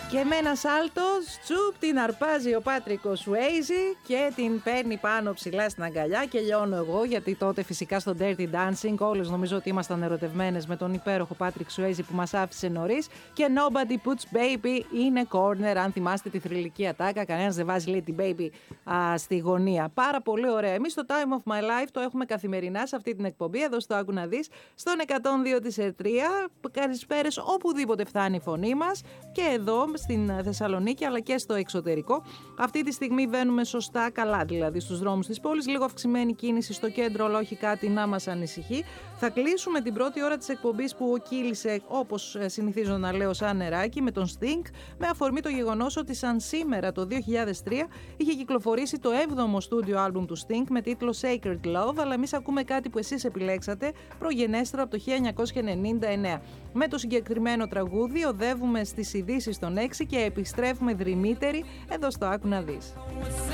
Και με ένα σάλτο, τσουπ, την αρπάζει ο Πάτρικο Σουέιζι και την παίρνει πάνω ψηλά στην αγκαλιά και λιώνω εγώ, γιατί τότε φυσικά στο Dirty Dancing όλες νομίζω ότι ήμασταν ερωτευμένες με τον υπέροχο Πάτρικ Σουέιζι που μας άφησε νωρίς. Και Nobody Puts Baby είναι corner, αν θυμάστε τη θρυλική ατάκα, κανένας δεν βάζει λέει την baby στη γωνία. Πάρα πολύ ωραία. Εμείς το Time of My Life το έχουμε καθημερινά σε αυτή την εκπομπή, εδώ στο Άκου να δεις, στον 102 της Ερτρία. Καλησπέρες οπουδήποτε φτάνει η φωνή μας και εδώ στην Θεσσαλονίκη αλλά και στο εξωτερικό. Αυτή τη στιγμή βαίνουμε σωστά, καλά δηλαδή στους δρόμους της πόλης, λίγο αυξημένη κίνηση στο κέντρο, αλλά όχι κάτι να μας ανησυχεί. Θα κλείσουμε την πρώτη ώρα της εκπομπής που κύλησε, όπως συνηθίζω να λέω, σαν νεράκι με τον Sting, με αφορμή το γεγονός ότι σαν σήμερα το 2003 είχε κυκλοφορήσει το 7ο στούντιο άλμπουμ του Sting με τίτλο Sacred Love, αλλά εμείς ακούμε κάτι που εσείς επιλέξατε, προγενέστερο από το 1999. Με το συγκεκριμένο τραγούδι οδεύουμε στις ειδήσεις των 6 και επιστρέφουμε δρυμύτεροι εδώ στο Άκου να δεις.